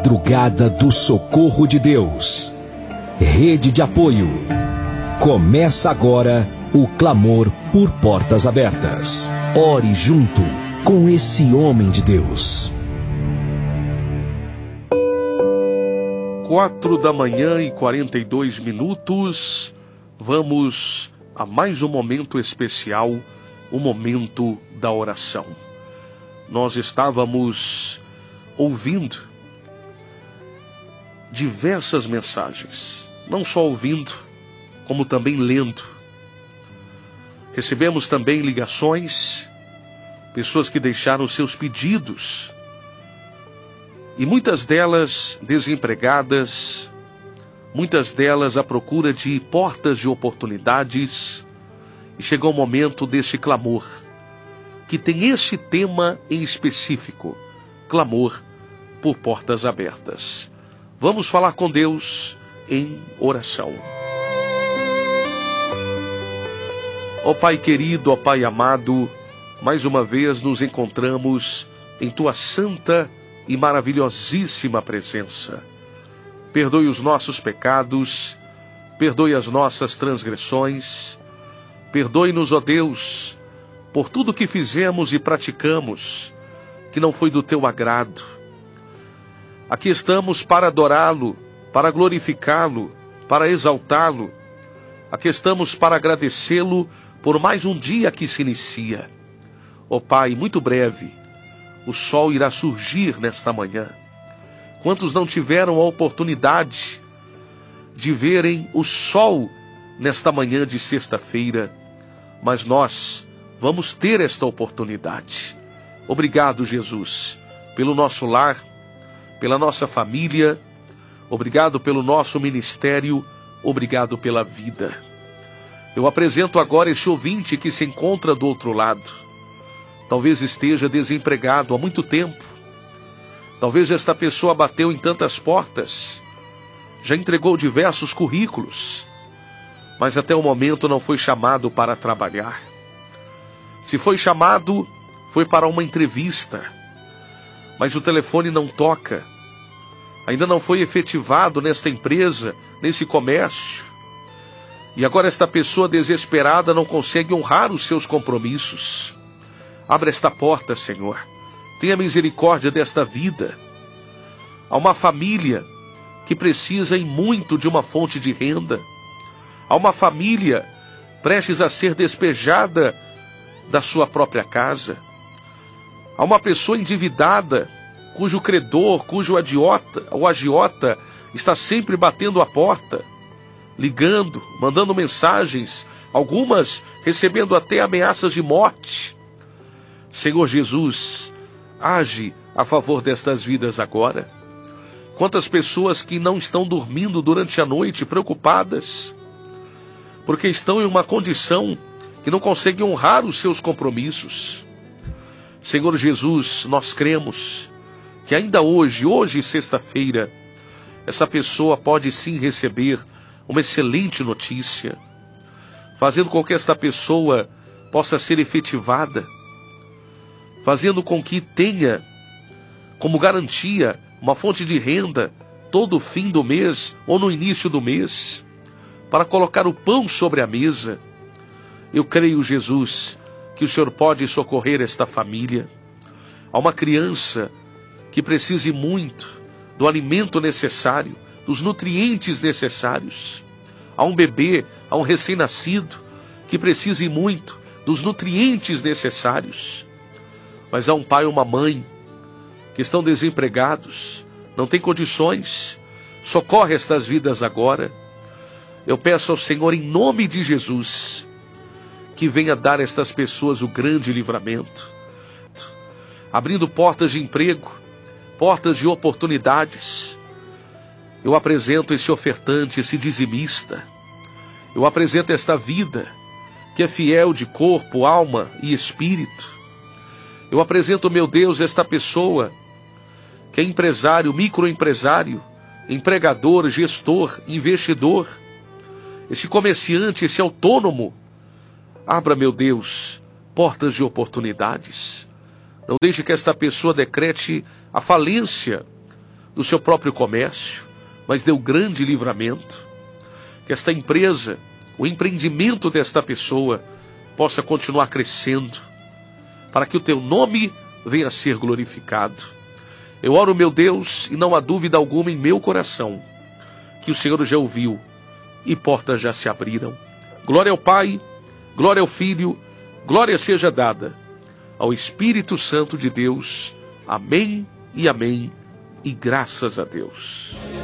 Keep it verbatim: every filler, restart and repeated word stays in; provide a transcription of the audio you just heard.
Madrugada do Socorro de Deus. Rede de apoio. Começa agora o clamor por portas abertas. Ore junto com esse homem de Deus. Quatro da manhã e quarenta e dois minutos. Vamos a mais um momento especial, o momento da oração. Nós estávamos ouvindo diversas mensagens, não só ouvindo, como também lendo. Recebemos também ligações, pessoas que deixaram seus pedidos, e muitas delas desempregadas, muitas delas à procura de portas de oportunidades, e chegou o momento deste clamor, que tem esse tema em específico, clamor por portas abertas. Vamos falar com Deus em oração. Ó Pai querido, ó Pai amado, mais uma vez nos encontramos em Tua santa e maravilhosíssima presença. Perdoe os nossos pecados, perdoe as nossas transgressões, perdoe-nos, ó Deus, por tudo que fizemos e praticamos, que não foi do Teu agrado. Aqui estamos para adorá-lo, para glorificá-lo, para exaltá-lo. Aqui estamos para agradecê-lo por mais um dia que se inicia. Ó Pai, muito breve, o sol irá surgir nesta manhã. Quantos não tiveram a oportunidade de verem o sol nesta manhã de sexta-feira, mas nós vamos ter esta oportunidade. Obrigado, Jesus, pelo nosso lar, pela nossa família, obrigado pelo nosso ministério, obrigado pela vida. Eu apresento agora esse ouvinte que se encontra do outro lado. Talvez esteja desempregado há muito tempo. Talvez esta pessoa bateu em tantas portas, já entregou diversos currículos, mas até o momento não foi chamado para trabalhar. Se foi chamado, foi para uma entrevista, mas o telefone não toca. Ainda não foi efetivado nesta empresa, nesse comércio. E agora esta pessoa desesperada não consegue honrar os seus compromissos. Abra esta porta, Senhor. Tenha misericórdia desta vida. Há uma família que precisa em muito de uma fonte de renda. Há uma família prestes a ser despejada da sua própria casa. Há uma pessoa endividada, cujo credor, cujo agiota, o agiota está sempre batendo a porta, ligando, mandando mensagens, algumas recebendo até ameaças de morte. Senhor Jesus, age a favor destas vidas agora. Quantas pessoas que não estão dormindo durante a noite, preocupadas, porque estão em uma condição que não conseguem honrar os seus compromissos. Senhor Jesus, nós cremos que ainda hoje, hoje sexta-feira, essa pessoa pode sim receber uma excelente notícia, fazendo com que esta pessoa possa ser efetivada, fazendo com que tenha como garantia uma fonte de renda todo o fim do mês ou no início do mês, para colocar o pão sobre a mesa. Eu creio, Jesus, que o Senhor pode socorrer esta família. Há uma criança que precise muito do alimento necessário, dos nutrientes necessários. Há um bebê, há um recém-nascido que precise muito dos nutrientes necessários. Mas há um pai ou uma mãe que estão desempregados, não têm condições. Socorre estas vidas agora. Eu peço ao Senhor, em nome de Jesus, que venha dar a estas pessoas o grande livramento, abrindo portas de emprego, portas de oportunidades. Eu apresento esse ofertante, esse dizimista. Eu apresento esta vida, que é fiel de corpo, alma e espírito. Eu apresento, meu Deus, esta pessoa, que é empresário, microempresário, empregador, gestor, investidor, esse comerciante, esse autônomo. Abra, meu Deus, portas de oportunidades. Não deixe que esta pessoa decrete a falência, do seu próprio comércio, mas deu grande livramento. Que esta empresa, o empreendimento desta pessoa, possa continuar crescendo, para que o teu nome venha a ser glorificado. Eu oro, meu Deus, e não há dúvida alguma em meu coração, que o Senhor já ouviu e portas já se abriram. Glória ao Pai, glória ao Filho, glória seja dada ao Espírito Santo de Deus. Amém e amém, e graças a Deus.